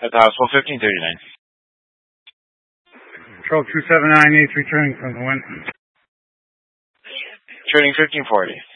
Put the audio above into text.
At the hospital, 1539. Control 279, 83 turning from the wind. Turning 1540.